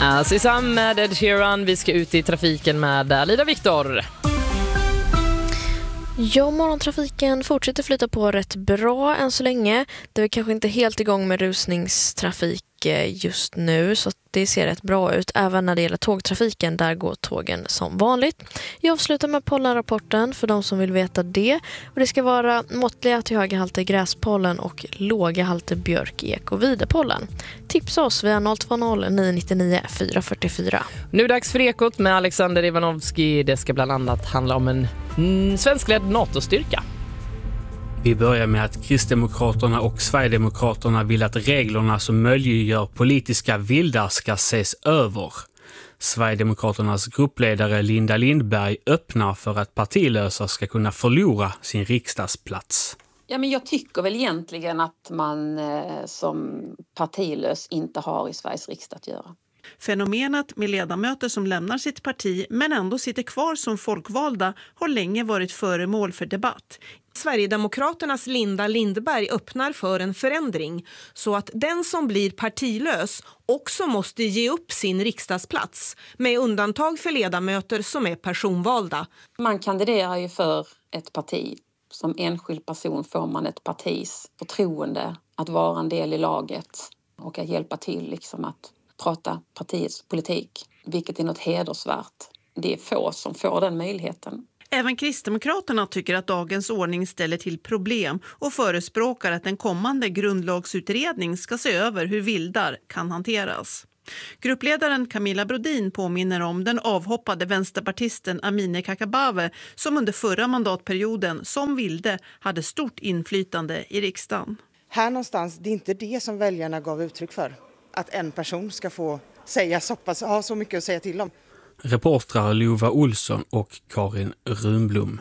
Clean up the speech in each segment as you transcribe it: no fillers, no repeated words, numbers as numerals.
Sisam med Ed Sheeran. Vi ska ut i trafiken med Alida Viktor. Ja, morgontrafiken fortsätter flyta på rätt bra än så länge. Det är kanske inte helt igång med rusningstrafik just nu, så det ser rätt bra ut. Även när det gäller tågtrafiken, där går tågen som vanligt. Jag avslutar med pollenrapporten för de som vill veta det. Och det ska vara måttliga till höga halter gräspollen och låga halter björk, ek och videpollen. Tipsa oss via 020 999 444. Nu är det dags för Ekot med Alexander Ivanovski. Det ska bland annat handla om en svenskledd NATO-styrka. Vi börjar med att Kristdemokraterna och Sverigedemokraterna vill att reglerna som möjliggör politiska vildar ska ses över. Sverigedemokraternas gruppledare Linda Lindberg öppnar för att partilösa ska kunna förlora sin riksdagsplats. Ja, men jag tycker väl egentligen att man som partilös inte har i Sveriges riksdag att göra. Fenomenet med ledamöter som lämnar sitt parti men ändå sitter kvar som folkvalda har länge varit föremål för debatt. Sverigedemokraternas Linda Lindberg öppnar för en förändring så att den som blir partilös också måste ge upp sin riksdagsplats, med undantag för ledamöter som är personvalda. Man kandiderar ju för ett parti. Som enskild person får man ett partis förtroende att vara en del i laget och att hjälpa till liksom att prata partiets politik, vilket är något hedersvärt. Det är få som får den möjligheten. Även Kristdemokraterna tycker att dagens ordning ställer till problem och förespråkar att en kommande grundlagsutredning ska se över hur vildar kan hanteras. Gruppledaren Camilla Brodin påminner om den avhoppade vänsterpartisten Amineh Kakabaveh som under förra mandatperioden som vilde hade stort inflytande i riksdagen. Här någonstans, det är inte det som väljarna gav uttryck för. Att en person ska få säga ha så mycket att säga till om. Reportrar Lova Olsson och Karin Runblom.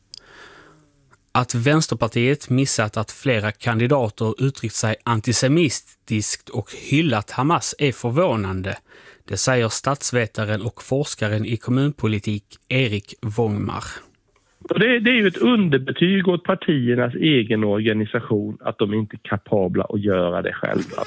Att Vänsterpartiet missat att flera kandidater uttryckt sig antisemitiskt och hyllat Hamas är förvånande. Det säger statsvetaren och forskaren i kommunpolitik Erik Wångmar. Det är ju ett underbetyg åt partiernas egen organisation att de inte är kapabla att göra det själva.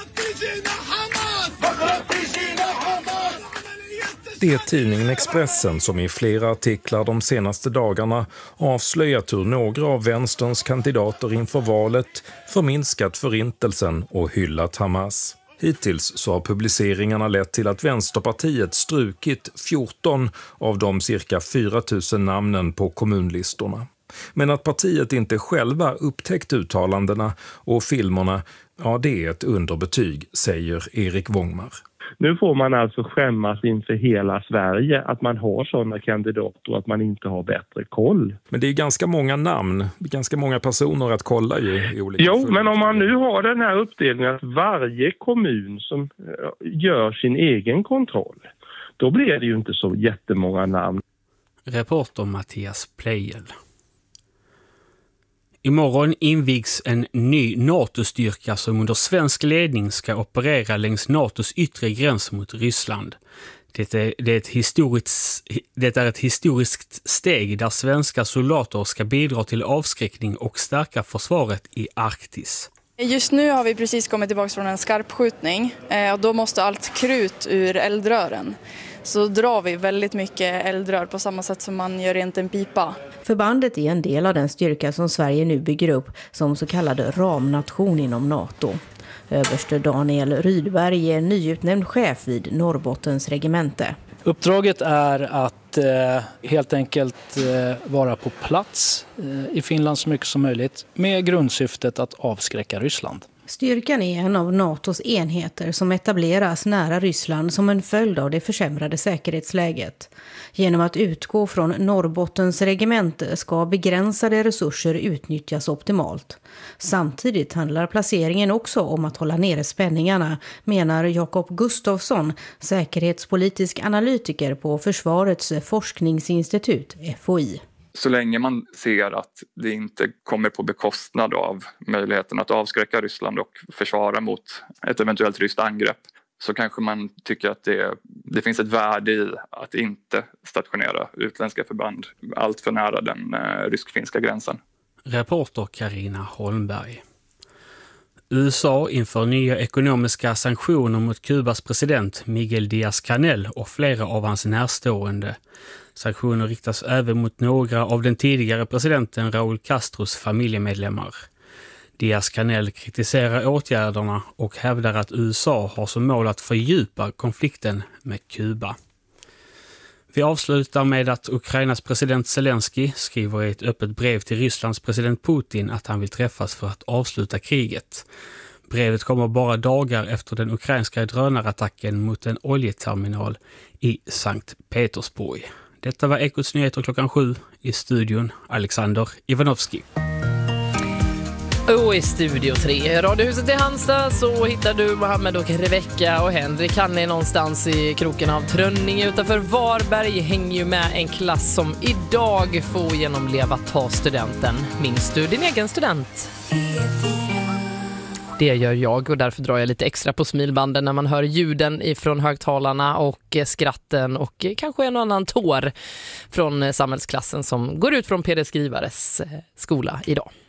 Det är tidningen Expressen som i flera artiklar de senaste dagarna avslöjat hur några av vänsterns kandidater inför valet förminskat förintelsen och hyllat Hamas. Hittills så har publiceringarna lett till att Vänsterpartiet strukit 14 av de cirka 4 000 namnen på kommunlistorna. Men att partiet inte själva upptäckt uttalandena och filmerna, ja, det är ett underbetyg, säger Erik Wångmar. Nu får man alltså skämmas inför hela Sverige att man har sådana kandidater och att man inte har bättre koll. Men det är ganska många namn, ganska många personer att kolla i olika... Jo, men om man nu har den här uppdelningen att varje kommun som gör sin egen kontroll, då blir det ju inte så jättemånga namn. Reporter Mattias Plejel. Imorgon invigs en ny NATO-styrka som under svensk ledning ska operera längs NATOs yttre gräns mot Ryssland. Det är ett historiskt steg där svenska soldater ska bidra till avskräckning och stärka försvaret i Arktis. Just nu har vi precis kommit tillbaka från en skarpskjutning och då måste allt krut ur eldrören. Så drar vi väldigt mycket eldrör på samma sätt som man gör rent en pipa. Förbandet är en del av den styrka som Sverige nu bygger upp som så kallad ramnation inom NATO. Överste Daniel Rydberg är nyutnämnd chef vid Norrbottens regemente. Uppdraget är att helt enkelt vara på plats i Finland så mycket som möjligt med grundsyftet att avskräcka Ryssland. Styrkan är en av NATOs enheter som etableras nära Ryssland som en följd av det försämrade säkerhetsläget. Genom att utgå från Norrbottens regemente ska begränsade resurser utnyttjas optimalt. Samtidigt handlar placeringen också om att hålla nere spänningarna, menar Jakob Gustafsson, säkerhetspolitisk analytiker på Försvarets forskningsinstitut, FOI. Så länge man ser att det inte kommer på bekostnad av möjligheten att avskräcka Ryssland och försvara mot ett eventuellt ryskt angrepp, så kanske man tycker att det finns ett värde i att inte stationera utländska förband allt för nära den rysk-finska gränsen. Reporter Carina Holmberg. USA inför nya ekonomiska sanktioner mot Kubas president Miguel Díaz-Canel och flera av hans närstående. Sanktioner riktas även mot några av den tidigare presidenten Raúl Castros familjemedlemmar. Díaz-Canel kritiserar åtgärderna och hävdar att USA har som mål att fördjupa konflikten med Kuba. Vi avslutar med att Ukrainas president Zelensky skriver i ett öppet brev till Rysslands president Putin att han vill träffas för att avsluta kriget. Brevet kommer bara dagar efter den ukrainska drönarattacken mot en oljeterminal i Sankt Petersburg. Detta var Ekots nyheter 7:00 i studion Alexander Ivanovski. Och i Studio 3, Radiohuset i Halmstad, så hittar du Mohammed och Rebecca och Henrik Hanni någonstans i kroken av Trönninge utanför Varberg. Hänger ju med en klass som idag får genomleva ta studenten. Minns du din egen student? Det gör jag och därför drar jag lite extra på smilbanden när man hör ljuden ifrån högtalarna och skratten och kanske en annan tår från samhällsklassen som går ut från PD Skrivares skola idag.